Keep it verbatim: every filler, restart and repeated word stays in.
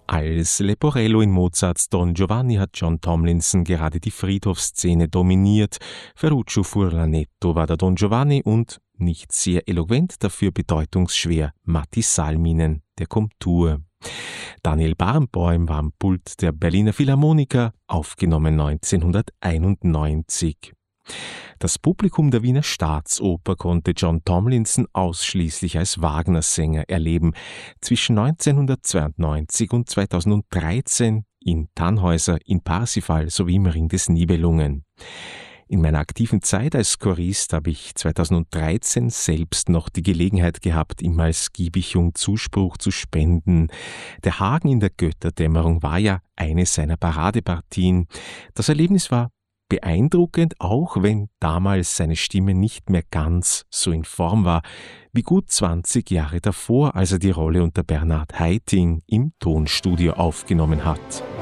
Als Leporello in Mozarts Don Giovanni hat John Tomlinson gerade die Friedhofsszene dominiert. Ferruccio Furlanetto war der Don Giovanni und, nicht sehr eloquent, dafür bedeutungsschwer, Matti Salminen, der Komtur. Daniel Barenboim war am Pult der Berliner Philharmoniker, aufgenommen neunzehnhunderteinundneunzig. Das Publikum der Wiener Staatsoper konnte John Tomlinson ausschließlich als Wagner-Sänger erleben. Zwischen neunzehnhundertzweiundneunzig und zweitausenddreizehn in Tannhäuser, in Parsifal sowie im Ring des Nibelungen. In meiner aktiven Zeit als Chorist habe ich zweitausenddreizehn selbst noch die Gelegenheit gehabt, ihm als Giebichung Zuspruch zu spenden. Der Hagen in der Götterdämmerung war ja eine seiner Paradepartien. Das Erlebnis war beeindruckend, auch wenn damals seine Stimme nicht mehr ganz so in Form war wie gut zwanzig Jahre davor, als er die Rolle unter Bernhard Haitink im Tonstudio aufgenommen hat.